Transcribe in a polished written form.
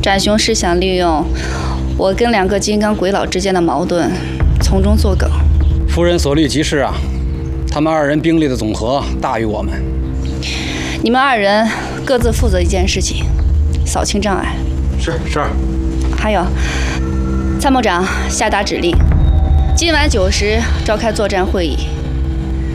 展雄是想利用我跟2个金刚鬼佬之间的矛盾，从中作梗。 夫人所虑极是啊，他们2人兵力的总和大于我们。 你们2人各自负责一件事情，扫清障碍。 是。 还有，参谋长下达指令，今晚9时召开作战会议。